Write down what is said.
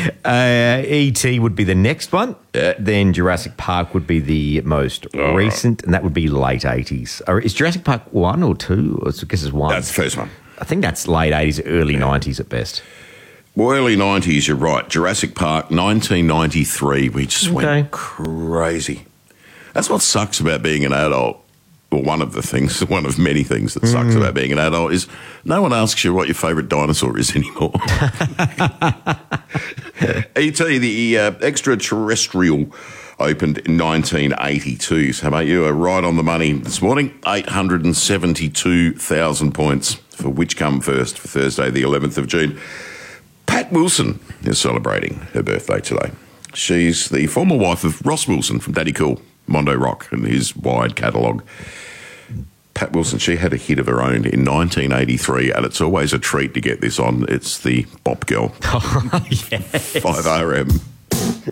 E.T. would be the next one. Then Jurassic Park would be the most recent, and that would be late 80s. Is Jurassic Park 1 or 2? I guess it's 1. That's the first one. I think that's late 80s, early 90s at best. Well, early 90s, you're right. Jurassic Park, 1993. We just went crazy. That's what sucks about being an adult. Well, one of many things that sucks about being an adult is no one asks you what your favourite dinosaur is anymore. E.T., the extraterrestrial, opened in 1982. So, mate, you are right on the money this morning. 872,000 points for Which Come First for Thursday, the 11th of June. Pat Wilson is celebrating her birthday today. She's the former wife of Ross Wilson from Daddy Cool, Mondo Rock, and his wide catalogue. Pat Wilson, she had a hit of her own in 1983, and it's always a treat to get this on. It's the Bop Girl. Oh, yes. 5RM.